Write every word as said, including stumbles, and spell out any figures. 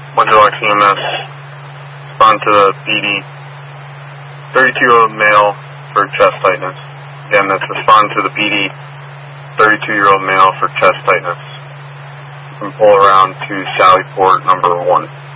Modular E M S, respond to the B D, thirty-two-year-old male for chest tightness. Again, that's respond to the B D, thirty-two-year-old male for chest tightness. You can pull around to Sally Port number one.